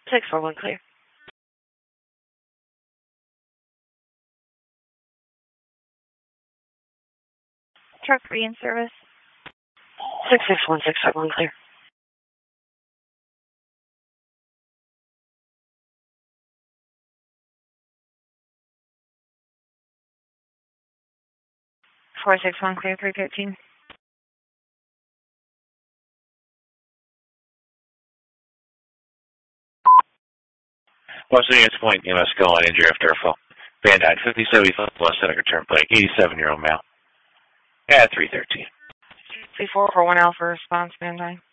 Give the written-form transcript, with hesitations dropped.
641 clear. Truck 3 in service. 661, 651 clear. Four 6-1 clear, 313. Western Units Point, EMS go on injury after a fall. Van died 57 West Seneca Turnpike, 87-year-old male. At 313. 3441 Alpha response, Van Dyne.